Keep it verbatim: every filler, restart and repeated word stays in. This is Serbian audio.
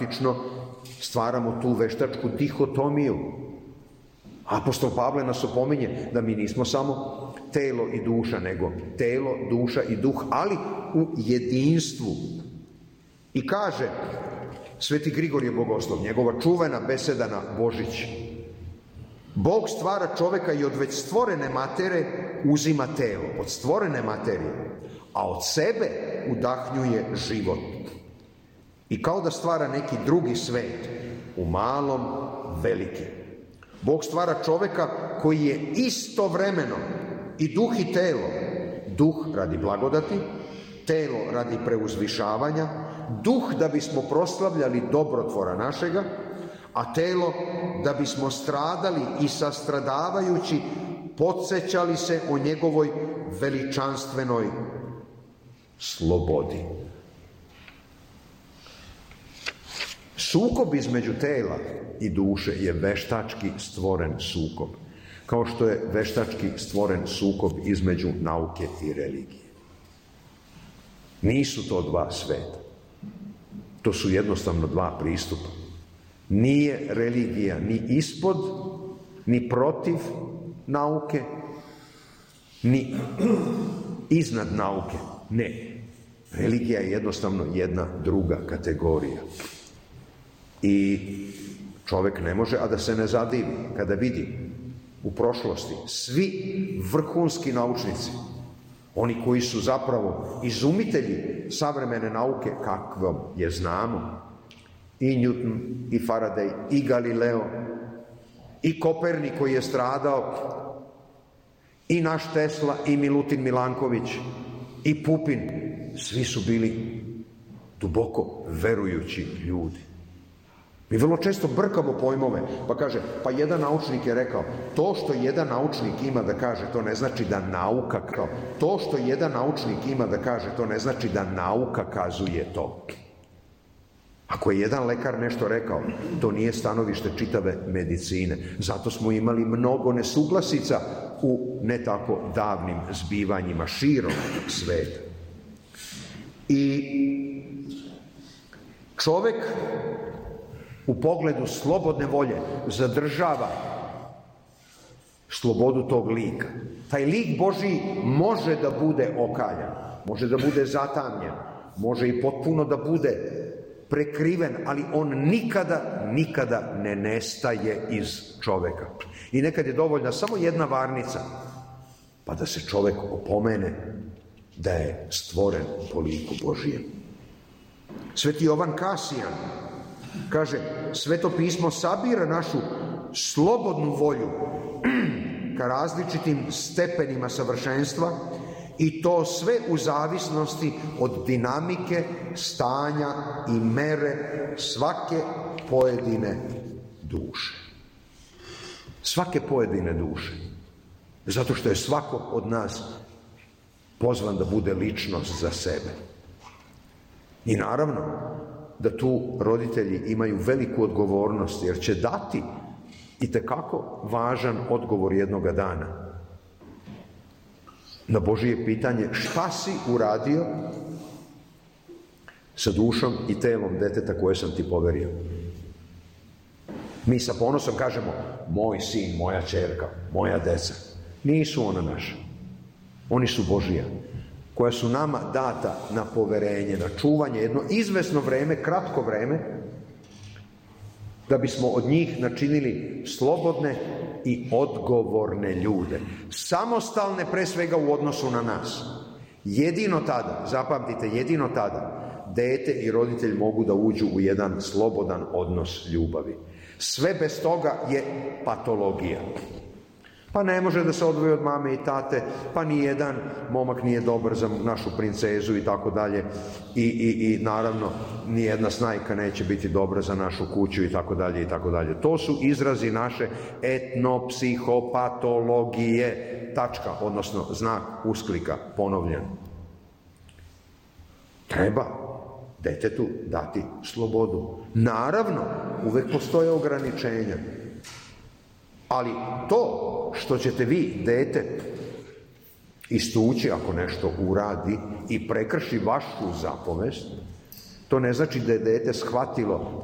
praktično stvaramo tu veštačku dihotomiju. Apostol Pavle nas opominje da mi nismo samo telo i duša, nego telo, duša i duh, ali u jedinstvu. I kaže Sveti Grigorije Bogoslov, njegova čuvena beseda na Božić: Bog stvara čoveka i od već stvorene matere uzima telo, od stvorene materije, a od sebe udahnjuje život. I kao da stvara neki drugi svet, u malom veliki. Bog stvara čoveka koji je istovremeno i duh i telo. Duh radi blagodati, telo radi preuzvišavanja, duh da bismo proslavljali dobrotvora našega, a telo da bismo stradali i sastradavajući podsjećali se o njegovoj veličanstvenoj slobodi. Sukob između tela i duše je veštački stvoren sukob, kao što je veštački stvoren sukob između nauke i religije. Nisu to dva sveta. To su jednostavno dva pristupa. Nije religija ni ispod, ni protiv nauke, ni iznad nauke. Ne. Religija je jednostavno jedna druga kategorija. I čovjek ne može, a da se ne zadivi kada vidi u prošlosti svi vrhunski naučnici, oni koji su zapravo izumitelji savremene nauke, kakvom je znamo, i Newton, i Faraday, i Galileo, i Kopernik koji je stradao, i naš Tesla, i Milutin Milanković, i Pupin, svi su bili duboko verujući ljudi. Mi vrlo često brkamo pojmove, pa kaže, pa jedan naučnik je rekao, to što jedan naučnik ima da kaže, to ne znači da nauka kao, to što jedan naučnik ima da kaže, to ne znači da nauka kazuje to. Ako je jedan lekar nešto rekao, to nije stanovište čitave medicine. Zato smo imali mnogo nesuglasica u ne tako davnim zbivanjima širom sveta. I čovek u pogledu slobodne volje zadržava slobodu tog lika. Taj lik Božiji može da bude okaljan, može da bude zatamljen, može i potpuno da bude prekriven, ali on nikada, nikada ne nestaje iz čoveka. I nekad je dovoljna samo jedna varnica, pa da se čovek opomene da je stvoren po liku Božijem. Sveti Jovan Kasijan kaže, Sveto pismo sabira našu slobodnu volju ka različitim stepenima savršenstva i to sve u zavisnosti od dinamike, stanja i mere svake pojedine duše. Svake pojedine duše. Zato što je svako od nas pozvan da bude ličnost za sebe. I naravno da tu roditelji imaju veliku odgovornost, jer će dati itekako važan odgovor jednoga dana na Božije pitanje šta si uradio sa dušom i telom deteta koje sam ti poverio. Mi sa ponosom kažemo moj sin, moja ćerka, moja deca. Nisu ona naša. Oni su Božija, koja su nama data na poverenje, na čuvanje, jedno izvesno vreme, kratko vreme, da bismo od njih načinili slobodne i odgovorne ljude. Samostalne pre svega u odnosu na nas. Jedino tada, zapamtite, jedino tada, dete i roditelj mogu da uđu u jedan slobodan odnos ljubavi. Sve bez toga je patologija. Pa ne može da se odvoji od mame i tate, pa ni jedan momak nije dobar za našu princezu i tako dalje. I, i, i naravno, ni jedna snajka neće biti dobra za našu kuću i tako dalje i tako dalje. To su izrazi naše etnopsihopatologije, tačka, odnosno znak usklika, ponovljen. Treba detetu dati slobodu. Naravno, uvek postoje ograničenja. Ali to što ćete vi, dete, istući ako nešto uradi i prekrši vašu zapovest, to ne znači da je dete shvatilo